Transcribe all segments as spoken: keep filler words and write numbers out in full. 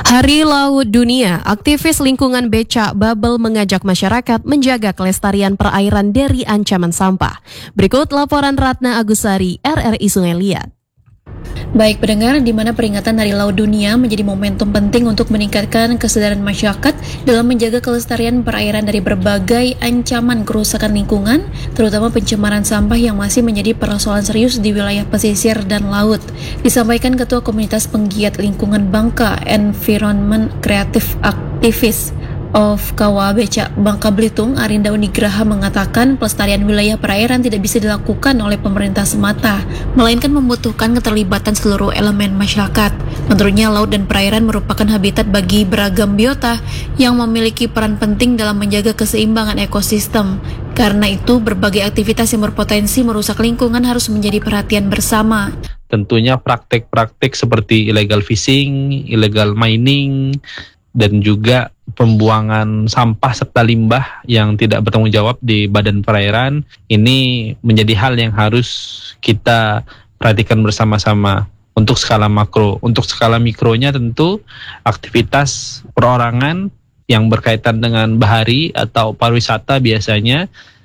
Hari Laut Dunia, aktivis lingkungan Becak Babel mengajak masyarakat menjaga kelestarian perairan dari ancaman sampah. Berikut laporan Ratna Agusari, R R I Sungai Liat. Baik pendengar, di mana peringatan Hari Laut Dunia menjadi momentum penting untuk meningkatkan kesadaran masyarakat dalam menjaga kelestarian perairan dari berbagai ancaman kerusakan lingkungan, terutama pencemaran sampah yang masih menjadi persoalan serius di wilayah pesisir dan laut. Disampaikan Ketua Komunitas Penggiat Lingkungan Bangka Environment Creative Activist of Kawa Becak Bangka Belitung, Arinda Unigraha mengatakan pelestarian wilayah perairan tidak bisa dilakukan oleh pemerintah semata, melainkan membutuhkan keterlibatan seluruh elemen masyarakat. Menurutnya, laut dan perairan merupakan habitat bagi beragam biota yang memiliki peran penting dalam menjaga keseimbangan ekosistem. Karena itu, berbagai aktivitas yang berpotensi merusak lingkungan harus menjadi perhatian bersama. Tentunya praktik-praktik seperti illegal fishing, illegal mining, dan juga pembuangan sampah serta limbah yang tidak bertanggung jawab di badan perairan ini menjadi hal yang harus kita perhatikan bersama-sama untuk skala makro. Untuk skala mikronya tentu aktivitas perorangan yang berkaitan dengan bahari atau pariwisata biasanya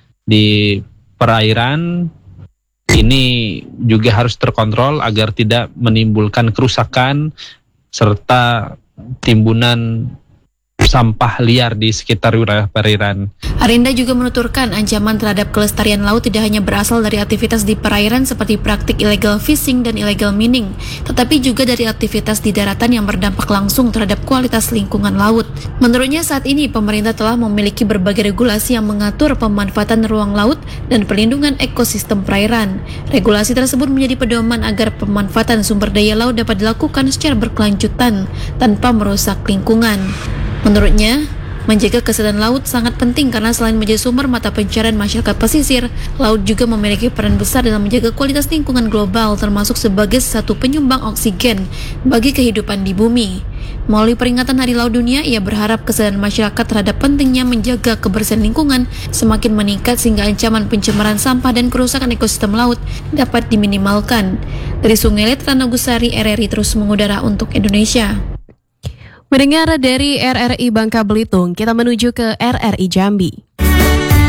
di perairan ini juga harus terkontrol agar tidak menimbulkan kerusakan serta timbunan sampah liar di sekitar wilayah perairan. Arinda juga menuturkan ancaman terhadap kelestarian laut tidak hanya berasal dari aktivitas di perairan seperti praktik illegal fishing dan illegal mining, tetapi juga dari aktivitas di daratan yang berdampak langsung terhadap kualitas lingkungan laut. Menurutnya saat ini pemerintah telah memiliki berbagai regulasi yang mengatur pemanfaatan ruang laut dan perlindungan ekosistem perairan. Regulasi tersebut menjadi pedoman agar pemanfaatan sumber daya laut dapat dilakukan secara berkelanjutan tanpa merusak lingkungan. Menurutnya, menjaga kesehatan laut sangat penting karena selain menjadi sumber mata pencarian masyarakat pesisir, laut juga memiliki peran besar dalam menjaga kualitas lingkungan global termasuk sebagai satu penyumbang oksigen bagi kehidupan di bumi. Melalui peringatan Hari Laut Dunia, ia berharap kesadaran masyarakat terhadap pentingnya menjaga kebersihan lingkungan semakin meningkat sehingga ancaman pencemaran sampah dan kerusakan ekosistem laut dapat diminimalkan. Dari Sungai Liat, Ratna Agusari, R R I terus mengudara untuk Indonesia. Mendengar dari R R I Bangka Belitung, kita menuju ke R R I Jambi.